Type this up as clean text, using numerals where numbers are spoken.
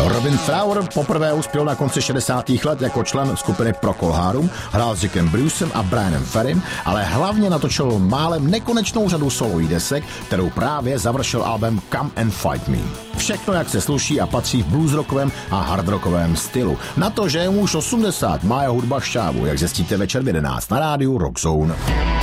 Robin Fowler poprvé uspěl na konci 60. let jako člen skupiny Procol Harum, hrál s Jackem Brucem a Brianem Ferrym, ale hlavně natočil málem nekonečnou řadu solových desek, kterou právě završil album Come and Fight Me. Všechno, jak se sluší a patří v bluesrockovém a hardrockovém stylu. Na to, že je mu už 80, má jeho hudba šťávu, jak zjistíte večer v 11 na rádiu Rock Zone.